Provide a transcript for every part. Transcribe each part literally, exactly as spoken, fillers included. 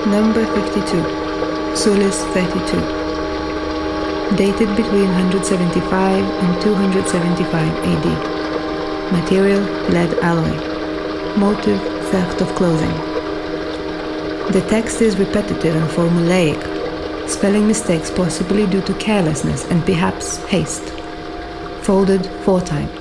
Number fifty-two, Sulis thirty-two. Dated between one seventy-five and two seventy-five A D. Material, lead alloy. Motive, theft of clothing. The text is repetitive and formulaic, spelling mistakes possibly due to carelessness and perhaps haste. Folded four times.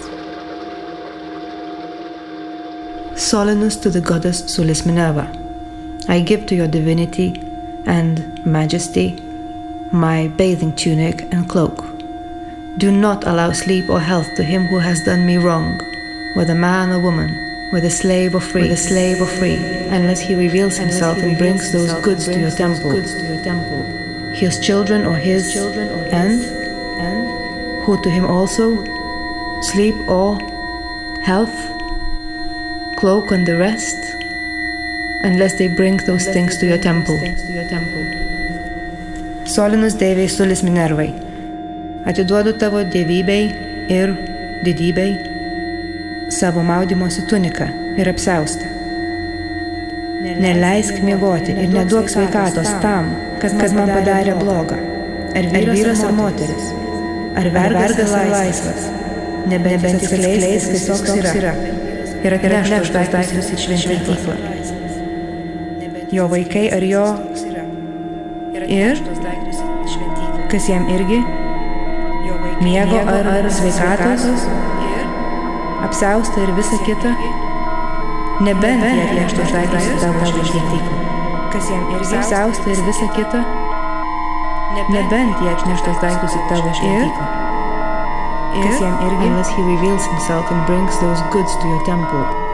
Solemnus to the goddess Sulis Minerva. I give to your divinity and majesty my bathing tunic and cloak. Do not allow sleep or health to him who has done me wrong, whether man or woman, whether slave or free, whether slave or free, unless he reveals himself and brings those goods to your temple, his children or his, and, and who to him also, sleep or health, cloak and the rest, unless they bring those things to your temple. Solinus Deivei Sulis Minervai, atiduodu tavo dievybei ir didybei savo maudymosi tuniką ir apsiaustą. Neleisk miegoti ir neduok sveikatos tam, kas, kas man padarė blogą. Ar vyras ar moteris, ar vergas ar laisvas, nebent atskleis, kas toks yra, ir atneš tos daiktus į šventyklą. Jo vaikai ar jo ir kas jam irgi miego ar, ar sveikatos, apsiausta ir visa kita, nebent jie atneš tos daiktus į tavo šventyklą. Kas jam irgi apsiausta ir visa kita, nebent jie atneš tos daiktus į tavo šventyklą. Kas jam irgi, unless he reveals himself and brings those goods to your temple.